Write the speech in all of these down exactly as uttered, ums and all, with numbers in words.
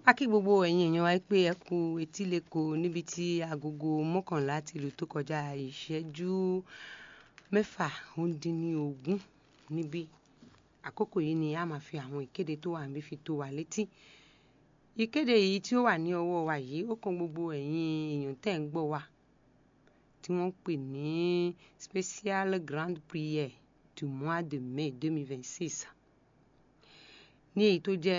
A kí gbogbo ẹ̀yin èèyàn wa pé ẹ kú etíléko níbi tí agogo mọ́kànlá ti lù tó kọjá ìṣẹ́jú mẹ́fà ó dín ní ogún níbí. Àkókò yìí ni a máa fi àwọn ìkéde tó wà níbí fi tó wa létí. Ìkéde yìí tí ó wà ní ọwọ́ wa yìí ó kan gbogbo ẹ̀yin èèyàn tẹ́ ń gbọ́ wa tí wọ́n ń pè ní Special Grand Prière du mois de mai deux mille vingt-six. Ní èyí tó jẹ́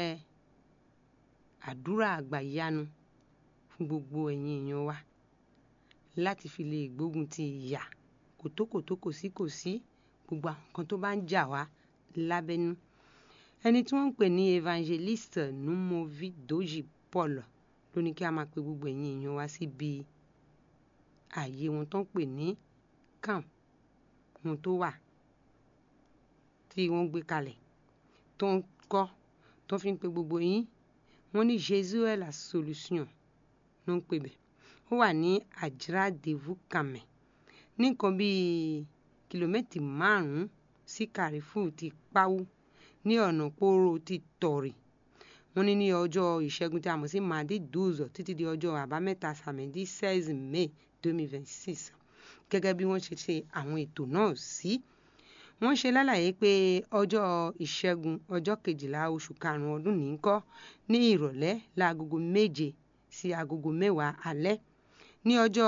àdúrà àgbàyanu fún gbogbo ẹ̀yin èèyàn wa láti fi lè gbógun ti ìyà kòtókòtó kòsíkòsí gbogbo àwọn kan tó bá ń jà wá lábẹ́nú. Ẹni tí wọ́n ń pè ní Evangeliste Numovi Doji Paul ló ní kí a máa pe gbogbo ẹ̀yin èèyàn wa síbi ààyè wọn tó ń pè ní camp wọn tó wà tí wọ́n gbé kalẹ̀ tó ń kọ́ tó fi ń pe gbogbo yín. Wọ́n ní Jésus est la solution ló ń pè bẹ̀. Ó wà ní Ajra Devu Kame ní nǹkan bíi kìlómítì márùn-ún sí Carrefour ti Páwú ní ọ̀nà Poro ti Tọ̀rì. Wọ́n ní ní ọjọ́ ìṣẹ́gun tí a mọ̀ sí Mardi douze títí di ọjọ́ àbámẹ́ta Samedi seize mai deux mille vingt-six. Gẹ́gẹ́ bí wọ́n ṣe ṣe àwọn ètò náà sí. Wọ́n ṣe lálàyé pé ọjọ́ ìṣẹ́gun ọjọ́ kejìlá oṣù karùn-ún ọdún ní kọ́ ní ìrọ̀lẹ́ láagogo méje sí agogo mẹ́wàá alẹ́. Ní ọjọ́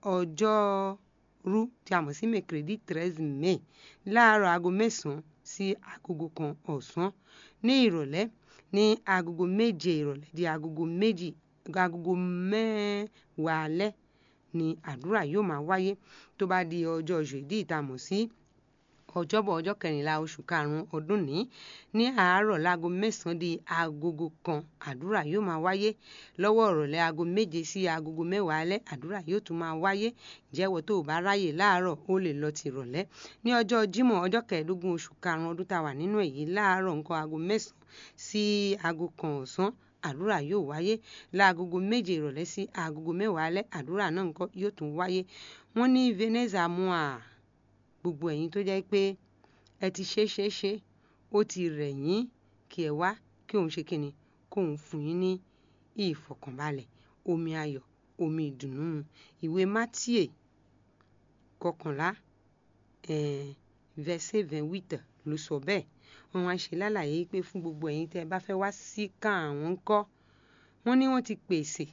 ọjọ́rú tí a mọ̀ sí Mercredi treize mai láàárọ̀ aago mẹ́sàn-án sí agogo kan ọ̀sán. Ní ìrọ̀lẹ́ ní agogo méje ìrọ̀lẹ́ di agogo méjì agogo mẹ́wàá alẹ́ ni àdúrà yóò máa wáyé. Tó bá di ọjọ́ jeudi tá a mọ̀ sí ọjọ́bọ̀ ọjọ́ kẹrìnlá oṣù karùn-ún ọdún ní ní àárọ̀ láago mẹ́sàn-án di agogo kan àdúrà yóò máa wáyé. Lọ́wọ́ ìrọ̀lẹ́ aago méje sí agogo mẹ́wàá alẹ́ àdúrà yóò tún máa wáyé. Jẹ́wọ́ tó o bá ráyè láàárọ̀ ó lè lọ ti ìrọ̀lẹ́. Ní ọjọ́ jímọ̀ ọjọ́ kẹẹ̀ẹ́dógún oṣù karùn-ún ọdún tá a wà nínú èyí láàárọ̀ nǹkan aago mẹ́sàn-án sí aago kan ọ̀sán àdúrà yóò wáyé. Láagogo méje ìrọ̀lẹ́ sí agogo mẹ́wàá alẹ́ àdúrà náà nǹkan yóò tún wáyé. Wọ́n ní Veneza mua gbogbo ẹ̀yin tó jẹ́ pé ẹ ti ṣe ṣe ṣe ó ti rẹ̀ yín kí ẹ wá kí òun ṣe kíni kó òun fún yín ní ìfọ̀kànbalẹ̀ omi ayọ̀ omi ìdùnnú. Ìwé Mátíè kọkànlá eh, verset vingt-huit ló sọ bẹ́ẹ̀. Wọ́n wá ṣe lálàyé pé fún gbogbo ẹ̀yin tẹ́ ẹ bá fẹ́ wá sí ká àwọn ńkọ́ wọ́n ní wọ́n ti pèsè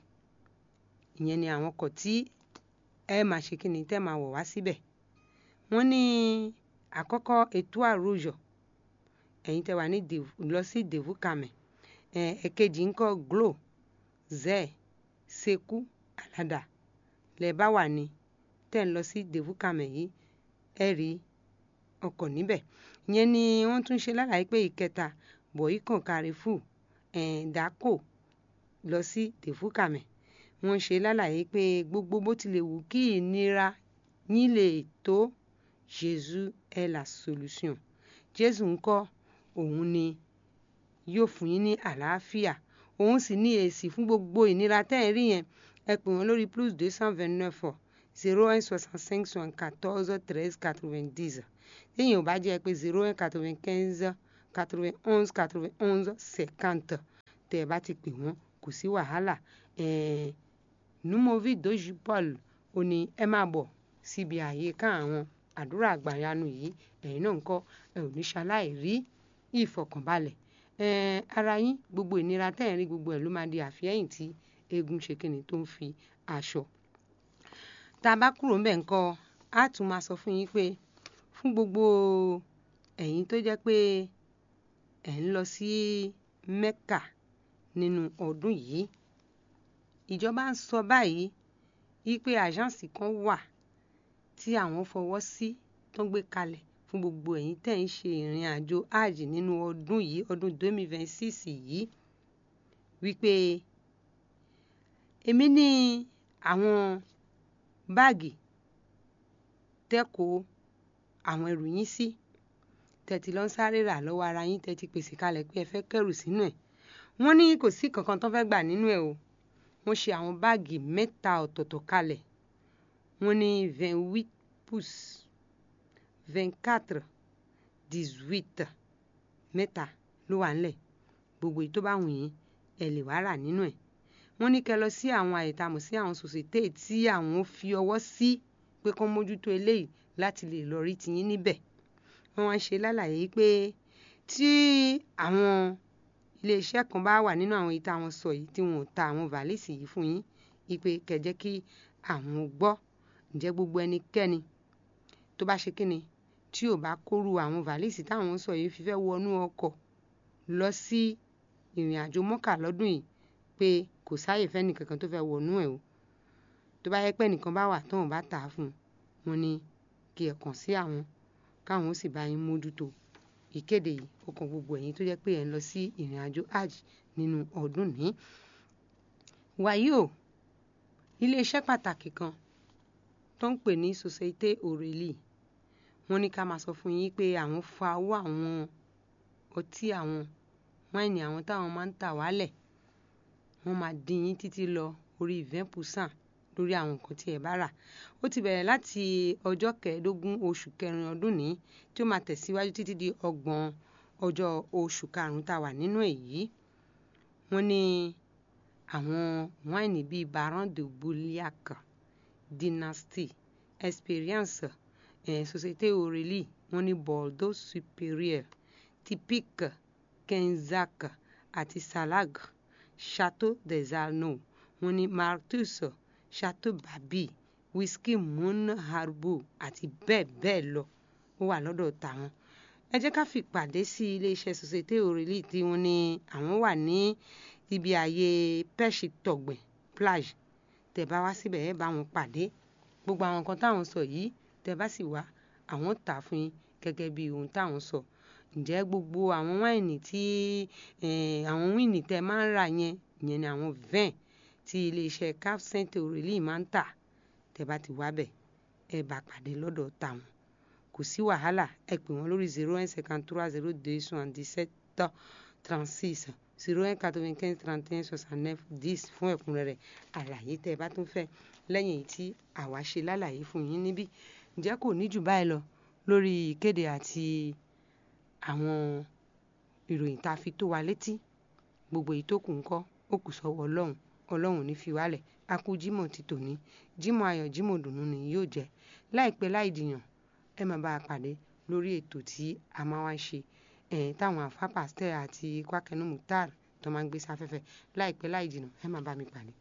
ìyẹn ni àwọn ọkọ̀ tí ẹ máa ṣe kíni tẹ́ máa wọ̀ wá síbẹ̀. Wọ́n ní àkọ́kọ́ ètò àròjọ ẹ̀yin tẹ́ wà ní lọ sí Devu Kame ẹ̀kejì ńkọ́ Glo Zẹ́ Seku Alada lẹ́ bá wà ní tẹ́ ń lọ sí Devu Kame yìí ẹ rí ọkọ̀ níbẹ̀. Ìyẹn ni wọ́n tún ṣe lálàyé pé ìkẹta Boycon Carrefour Dako lọ sí Devu Kame. Wọ́n ṣe lálàyé pé gbogbo bó tilẹ̀ wù kí ìnira yín lè tó Jésus est la solution. Jésù ńkọ́ òun ni yóò fún yín ní àlàáfíà. Òun sì ní èsì fún gbogbo ìnira tẹ́ ẹ rí yẹn. Ẹ pè wọ́n lórí plus deux cent vingt-neuf zéro un soixante-cinq soixante-quatorze treize quatre-vingt-dix. Téèyàn ò bá jẹ́ pé zéro un quatre-vingt-quinze quatre-vingt-onze quatre-vingt-onze cinquante tẹ́ ẹ bá ti pè wọ́n kò sí wàhálà. Eh, Numovi Doji Paul ò ní ẹ máa bọ̀ síbi àyíká àwọn àdúrà àgbàyanu yìí ẹ̀yin náà ńkọ́ ẹ ò ní ṣaláì rí ìfọ̀kànbalẹ̀. Eh, ara yín gbogbo ìnira tẹ́ ẹ̀ ń rí gbogbo ẹ̀ ló máa di àfihàn tí eégún ṣe kíni tó ń fi aṣọ. Tá a bá kúrò ńbẹ̀ ńkọ́ á tún máa sọ fún yín pé fún gbogbo ẹ̀yin tó jẹ́ pé ẹ̀ ń lọ sí Mẹ́kà nínú ọdún yìí ìjọba ń sọ báyìí wípé àjáǹsì kan wà tí àwọn fọwọ́ sí tó ń gbé kalẹ̀ fún gbogbo ẹ̀yin tẹ́ ń ṣe ìrìn àjò hajj nínú ọdún yìí ọdún deux mille vingt-six yìí wípé èmi ní àwọn báàgì tẹ́kọ̀ àwọn ẹrù yín sí tẹ́tí lọ ń sáré rà lọ́wọ́ ara yín tẹ́tí pèsè kalẹ̀ pé ẹ fẹ́ kẹ́rù sínú ẹ̀. Wọ́n ní kò sí kankan tó fẹ́ gbà nínú ẹ̀ o. Wọ́n ṣe àwọn báàgì mẹ́ta ọ̀tọ̀ọ̀tọ̀ kalẹ̀. Wọ́n ní vingt-huit pouces vingt-quatre dix-huit mẹ́ta ló wà ńlẹ̀. Gbogbo èyí tó bá wù yín ẹ lè wá rà nínú ẹ̀. Wọ́n ní kẹ́ lọ sí àwọn àyè tá a mọ̀ sí àwọn sòsìté tí àwọn fi ọwọ́ sí pé kán mójútó eléyìí láti lè lọ rí tiyín níbẹ̀. Wọ́n wá ń ṣe lálàyé pé tí àwọn ilé-iṣẹ́ kan bá wà nínú àwọn èyí tá wọn sọ yìí tí wọn ò ta àwọn vàlíìsì yìí fún yín, wípé kẹ́ jẹ́ kí àwọn gbọ́. Ǹjẹ́ gbogbo ẹnikẹ́ni tó bá ṣe kíni tí ò bá kóru àwọn vàlíìsì táwọn sọ yìí fi fẹ́ wọnú ọkọ̀ lọ sí ìrìn àjò Mọ́kà lọ́dún yìí, pé kò sáàyè fẹ́ni kankan tó fẹ́ wọnú ẹ̀ o. Tó bá yẹ pé ẹnìkan bá wà tóun bá tà á fún un, wọ́n ní kí ẹ kàn sí àwọn káwọn ó sì bá yín mójútó. Ìkéde yìí ó kan gbogbo ẹ̀yin tó jẹ́ pé ẹ̀ ń lọ sí ìrìn àjò hajj nínú ọdún ní. Wàyí o, ilé-iṣẹ́ pàtàkì kan tó ń pè ní Société Aurélie, wọ́n ní ká máa sọ fún yín pé àwọn fa owó àwọn ọtí àwọn wáìnì àwọn táwọn máa ń tà wálẹ̀. Wọ́n máa dín yín títí lọ orí vingt percent lórí àwọn nǹkan tí ẹ bá rà. Ó ti bẹ̀rẹ̀ láti ọjọ́ kẹẹ̀ẹ́dógún oṣù kẹrin ọdún ní tí ó máa tẹ̀síwájú títí di ọgbọ̀n ọjọ́ oṣù karùn-ún tá a wà nínú èyí. Wọ́n ní àwọn wáìnì bíi Baron de Bouliac, Dynasty, Experience, eh, Société Aurélie, wọ́n ní Bordeaux Supérieur, Typique, Kenzac àti Salag, Chateau des Arnaud, wọ́n ní Martus, Chateau Babi, Whisky Moon Harbour àti bẹ́ẹ̀ bẹ́ẹ̀ lọ ó wà lọ́dọ̀ tàwọn. Ẹ jẹ́ ká fi pàdé sí ilé-iṣẹ́ Société Aurélie tí wọ́n ní àwọn wà ní ibi ààyè Pêche Tọ̀gbẹ̀ plage. Tẹ́ bá wá síbẹ̀ ẹ bá wọn pàdé. Gbogbo àwọn nǹkan táwọn sọ yìí tẹ́ bá sì wá àwọn tà fún yín gẹ́gẹ́ bí ohun táwọn sọ. Ǹjẹ́ gbogbo àwọn wáìnì tí àwọn wíìnì tẹ́ máa ń rà yẹn, ìyẹn ni àwọn vin tí ilé-iṣẹ́ Cap Saint Aurélie máa ń tà. Tẹ́ bá ti wá bẹ̀ ẹ bá pàdé lọ́dọ̀ tàwọn. Kò sí wàhálà, ẹ pè wọ́n lórí zero un cinquante-trois zéro deux soixante-dix-sept trente-six zero un quatre-vingt-quinze trente et un soixante-neuf dix fún ẹ̀kúnrẹ́rẹ́ àlàyé tẹ́ bá tún fẹ́ lẹ́yìn èyí tí àwa ṣe lálàyé fún yín níbí. Ǹjẹ́ kò ní jù báyìí lọ lórí ìkéde àti àwọn ìròyìn tá a fi tó wa létí. Gbogbo èyí tó kù ńkọ́ ó kù sọ́wọ́ Ọlọ́run. Ọlọ́run ní fi wálẹ̀. A kú Jímọ̀ ti tòní. Jímọ̀ ayọ̀ Jímọ̀ dùnnú ni yóò jẹ́. Láìpẹ́ láì jìnnà ẹ máa bá a pàdé lórí ètò tí a máa wá ṣe ẹ̀ táwọn àfá Pasteur àti Kwakenu Mukhtar tó máa ń gbé sáfẹ́fẹ́. Láìpẹ́ láì jìnnà ẹ máa bá mi pàdé.